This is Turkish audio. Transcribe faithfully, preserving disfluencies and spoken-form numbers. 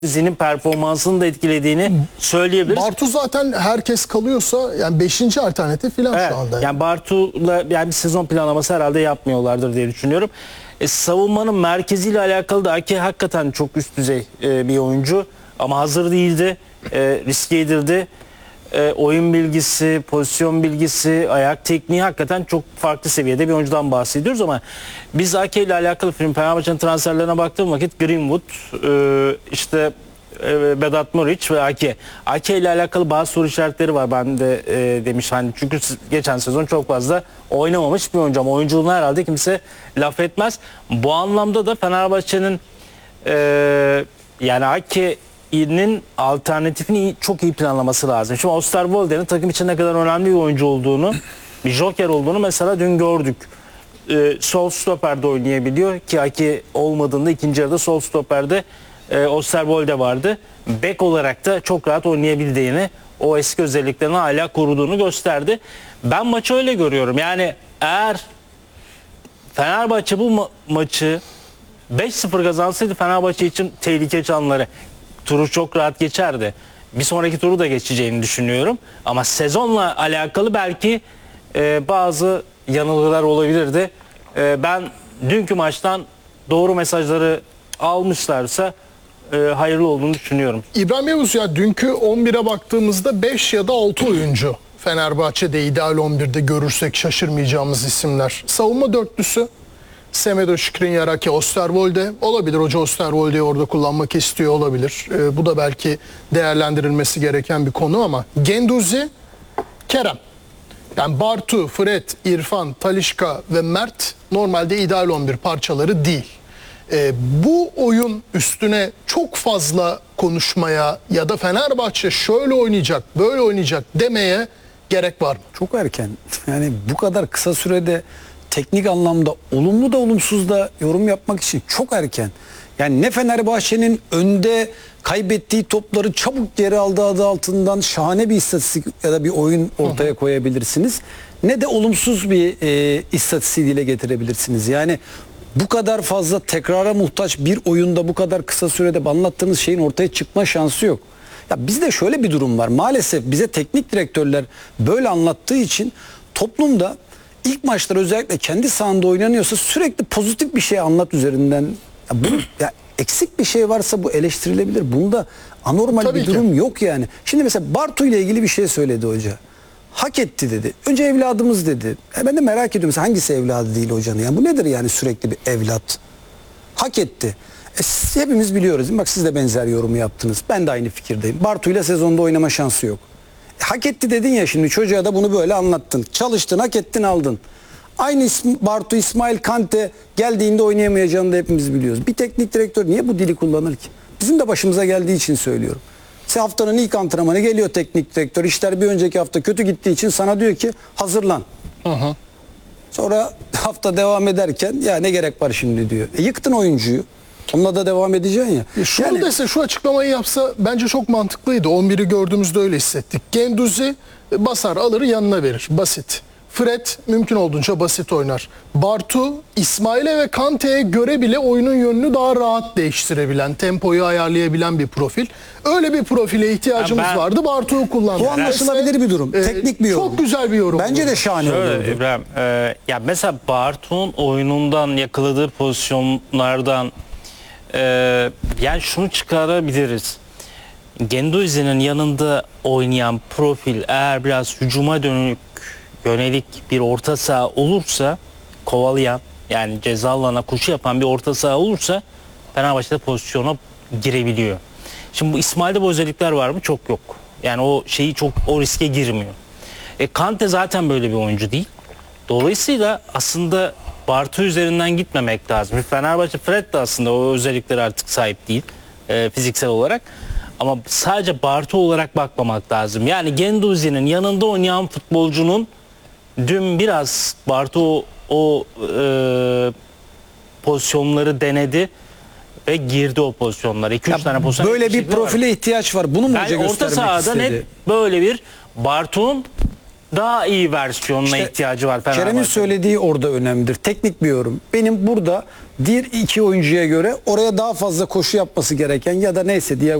dizinin performansını da etkilediğini söyleyebiliriz. Bartu zaten herkes kalıyorsa yani beşinci alternatif falan Evet, şu anda. yani Bartu'la yani bir sezon planlaması herhalde yapmıyorlardır diye düşünüyorum. E, savunmanın merkeziyle alakalı da Ake hakikaten çok üst düzey e, bir oyuncu ama hazır değildi. E, riske edildi. E, oyun bilgisi, pozisyon bilgisi, ayak tekniği hakikaten çok farklı seviyede bir oyuncudan bahsediyoruz ama biz Ake ile alakalı film Fenerbahçe'nin transferlerine baktığım vakit Greenwood, e, işte e, Vedat Muriç ve Ake. Ake ile alakalı bazı soru işaretleri var. Ben de e, demiş hani çünkü geçen sezon çok fazla oynamamış bir oyuncu ama oyunculuğuna herhalde kimse laf etmez. Bu anlamda da Fenerbahçe'nin e, yani Ake'nin alternatifini çok iyi planlaması lazım. Şimdi Osterwolde'nin takım için ne kadar önemli bir oyuncu olduğunu, bir joker olduğunu mesela dün gördük. Ee, sol stoperde oynayabiliyor ki Ake olmadığında ikinci yarıda sol stoperde e, Osterwolde vardı. Bek olarak da çok rahat oynayabildiğini, o eski özelliklerini hala koruduğunu gösterdi. Ben maçı öyle görüyorum. Yani eğer Fenerbahçe bu ma- maçı beş sıfır kazansaydı Fenerbahçe için tehlike çanları. Turu çok rahat geçerdi. Bir sonraki turu da geçeceğini düşünüyorum. Ama sezonla alakalı belki e, bazı yanılgılar olabilirdi. E, ben dünkü maçtan doğru mesajları almışlarsa e, hayırlı olduğunu düşünüyorum. İbrahim Yavuz, ya dünkü on bire baktığımızda beş ya da altı oyuncu Fenerbahçe'de ideal on birde görürsek şaşırmayacağımız isimler. Savunma dörtlüsü Semedo, Skriniar, Ake, Osterwolde olabilir. Hoca Osterwolde'yi orada kullanmak istiyor olabilir. Ee, bu da belki değerlendirilmesi gereken bir konu ama Guendouzi, Kerem. Yani Bartu, Fred, İrfan, Talisca ve Mert normalde ideal on bir parçaları değil. Ee, bu oyun üstüne çok fazla konuşmaya ya da Fenerbahçe şöyle oynayacak, böyle oynayacak demeye gerek var mı? Çok erken. Yani bu kadar kısa sürede teknik anlamda olumlu da olumsuz da yorum yapmak için çok erken. Yani ne Fenerbahçe'nin önde kaybettiği topları çabuk geri aldığı adı altından şahane bir istatistik ya da bir oyun ortaya koyabilirsiniz. Ne de olumsuz bir e, istatistiği dile getirebilirsiniz. Yani bu kadar fazla tekrara muhtaç bir oyunda bu kadar kısa sürede anlattığınız şeyin ortaya çıkma şansı yok. Ya bizde şöyle bir durum var. Maalesef bize teknik direktörler böyle anlattığı için toplumda İlk maçlar özellikle kendi sahanda oynanıyorsa sürekli pozitif bir şey anlat üzerinden. Ya, bu, ya eksik bir şey varsa bu eleştirilebilir. Bunda anormal Tabii bir ki. durum yok yani. Şimdi mesela Bartu ile ilgili bir şey söyledi hoca. Hak etti dedi. Önce evladımız dedi. E ben de merak ediyorum mesela hangisi evladı değil hocanın? Yani bu nedir yani sürekli bir evlat? Hak etti. E, siz, hepimiz biliyoruz. Bak siz de benzer yorumu yaptınız. Ben de aynı fikirdeyim. Bartu ile sezonda oynama şansı yok. Hak etti dedin ya, şimdi çocuğa da bunu böyle anlattın. Çalıştın, hak ettin, aldın. Aynı ismi, Bartu, İsmail Kante geldiğinde oynayamayacağını da hepimiz biliyoruz. Bir teknik direktör niye bu dili kullanır ki? Bizim de başımıza geldiği için söylüyorum. Sen haftanın ilk antrenmanı geliyor teknik direktör. İşler bir önceki hafta kötü gittiği için sana diyor ki hazırlan. Hı hı. Sonra hafta devam ederken ya ne gerek var şimdi diyor. E, yıktın oyuncuyu. Onunla da devam edeceksin ya. E şunu yani, dese, şu açıklamayı yapsa bence çok mantıklıydı. on biri gördüğümüzde öyle hissettik. Guendouzi basar alır yanına verir. Basit. Fred mümkün olduğunca basit oynar. Bartu, İsmail'e ve Kante'ye göre bile oyunun yönünü daha rahat değiştirebilen, tempoyu ayarlayabilen bir profil. Öyle bir profile ihtiyacımız ben, vardı. Bartu'yu kullandık. Bu anlaşılabilir bir durum. E, Teknik bir yorum. Çok güzel bir yorum. Bence de şahane Şöyle olurdu. İbrahim, e, ya mesela Bartu'nun oyunundan yakaladığı pozisyonlardan e, yani şunu çıkarabiliriz. Guendouzi'nin yanında oynayan profil eğer biraz hücuma dönük yönelik bir orta saha olursa, kovalayan yani ceza alanına koşu yapan bir orta saha olursa Fenerbahçe'de pozisyona girebiliyor. Şimdi bu İsmail'de bu özellikler var mı? Çok yok. Yani o şeyi çok o riske girmiyor. E Kante zaten böyle bir oyuncu değil. Dolayısıyla aslında Bartu üzerinden gitmemek lazım. Fenerbahçe Fred de aslında o özelliklere artık sahip değil e, fiziksel olarak. Ama sadece Bartu olarak bakmamak lazım. Yani Guendouzi'nin yanında oynayan futbolcunun dün biraz Bartu o, o e, pozisyonları denedi ve girdi o pozisyonlara. iki üç tane pozisyon. Böyle bir profile var. ihtiyaç var. Bunu mu hoca yani orta göstermek sahada istedi? net böyle bir Bartu'nun daha iyi versiyonuna İşte ihtiyacı var Fenerbahçe'nin. Kerem'in söylediği orada önemlidir. Teknik bir yorum. Benim burada diğer iki oyuncuya göre oraya daha fazla koşu yapması gereken ya da neyse diye